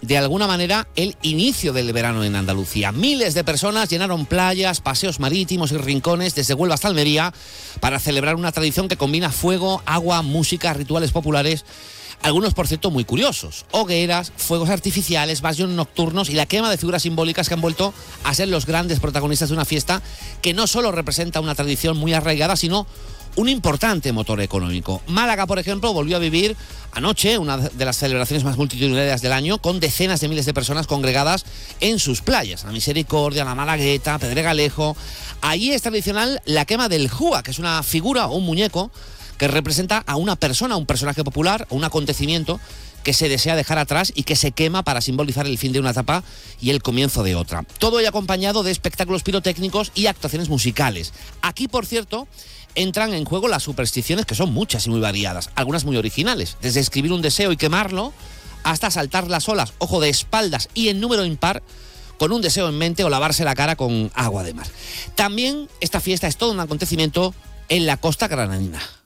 de alguna manera el inicio del verano en Andalucía. Miles de personas llenaron playas, paseos marítimos y rincones desde Huelva hasta Almería para celebrar una tradición que combina fuego, agua, música, rituales populares, algunos por cierto muy curiosos: hogueras, fuegos artificiales, vasios nocturnos y la quema de figuras simbólicas que han vuelto a ser los grandes protagonistas de una fiesta que no solo representa una tradición muy arraigada, sino un importante motor económico. Málaga, por ejemplo, volvió a vivir anoche una de las celebraciones más multitudinarias del año, con decenas de miles de personas congregadas en sus playas: La Misericordia, La Malagueta, Pedregalejo. Allí es tradicional la quema del Júa, que es una figura o un muñeco que representa a una persona, un personaje popular o un acontecimiento que se desea dejar atrás y que se quema para simbolizar el fin de una etapa y el comienzo de otra. Todo ello acompañado de espectáculos pirotécnicos y actuaciones musicales. Aquí, por cierto, entran en juego las supersticiones, que son muchas y muy variadas, algunas muy originales, desde escribir un deseo y quemarlo hasta saltar las olas, ojo, de espaldas y en número impar, con un deseo en mente, o lavarse la cara con agua de mar. También esta fiesta es todo un acontecimiento en la costa granadina.